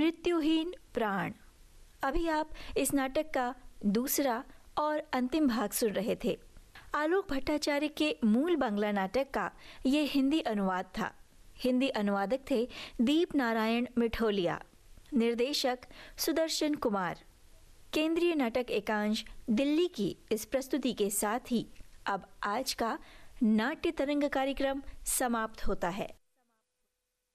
मृत्युहीन प्राण। अभी आप इस नाटक का दूसरा और अंतिम भाग सुन रहे थे। आलोक भट्टाचार्य के मूल बांग्ला नाटक का ये हिंदी अनुवाद था। हिंदी अनुवादक थे दीप नारायण मिठोलिया, निर्देशक सुदर्शन कुमार। केंद्रीय नाटक एकांश दिल्ली की इस प्रस्तुति के साथ ही अब आज का नाट्य तरंग कार्यक्रम समाप्त होता है।